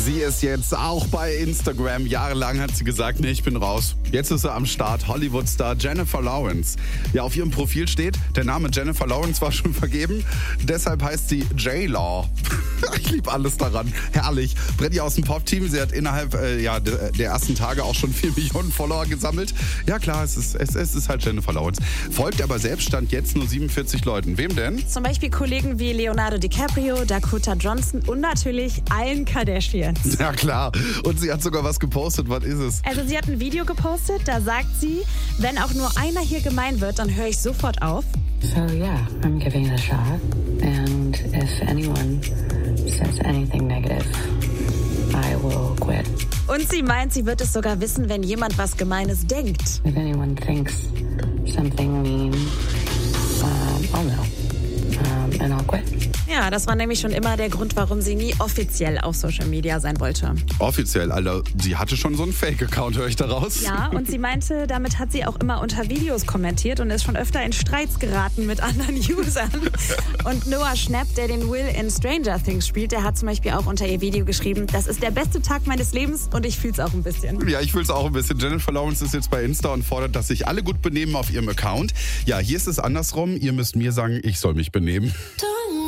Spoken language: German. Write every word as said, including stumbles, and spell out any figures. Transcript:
Sie ist jetzt auch bei Instagram. Jahrelang hat sie gesagt, nee, ich bin raus. Jetzt ist sie am Start. Hollywood-Star Jennifer Lawrence. Ja, auf ihrem Profil steht, der Name Jennifer Lawrence war schon vergeben. Deshalb heißt sie J-Law. Ich liebe alles daran. Herrlich. Brenny aus dem Pop-Team. Sie hat innerhalb äh, ja, der, der ersten Tage auch schon vier Millionen Follower gesammelt. Ja klar, es ist, es, es ist halt Jennifer Lawrence. Folgt aber selbst stand jetzt nur siebenundvierzig Leuten. Wem denn? Zum Beispiel Kollegen wie Leonardo DiCaprio, Dakota Johnson und natürlich allen Kardashians. Ja klar. Und sie hat sogar was gepostet. Was ist es? Also sie hat ein Video gepostet, da sagt sie, wenn auch nur einer hier gemein wird, dann höre ich sofort auf. So yeah, I'm giving it a shot. And if anyone says anything negative, I will quit. Und sie meint, sie wird es sogar wissen, wenn jemand was Gemeines denkt. If anyone thinks something mean, um, I'll know. Um, and I'll quit. Ja, das war nämlich schon immer der Grund, warum sie nie offiziell auf Social Media sein wollte. Offiziell, Alter. Sie hatte schon so einen Fake-Account, höre ich daraus. Ja, und sie meinte, damit hat sie auch immer unter Videos kommentiert und ist schon öfter in Streits geraten mit anderen Usern. Und Noah Schnapp, der den Will in Stranger Things spielt, der hat zum Beispiel auch unter ihr Video geschrieben, das ist der beste Tag meines Lebens und ich fühle es auch ein bisschen. Ja, ich fühle es auch ein bisschen. Jennifer Lawrence ist jetzt bei Insta und fordert, dass sich alle gut benehmen auf ihrem Account. Ja, hier ist es andersrum. Ihr müsst mir sagen, ich soll mich benehmen.